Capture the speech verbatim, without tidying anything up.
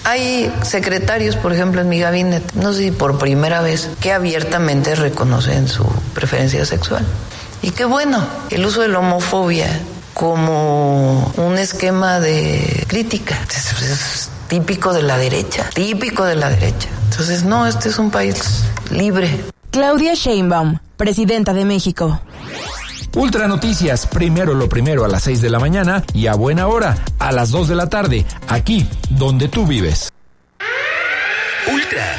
Hay secretarios, por ejemplo, en mi gabinete, no sé si por primera vez, que abiertamente reconocen su preferencia sexual. Y qué bueno, el uso de la homofobia como un esquema de crítica es, es típico de la derecha, típico de la derecha. Entonces, no, este es un país libre. Claudia Sheinbaum, presidenta de México. Ultra Noticias, primero lo primero a las seis de la mañana y a buena hora, a las dos de la tarde, aquí donde tú vives.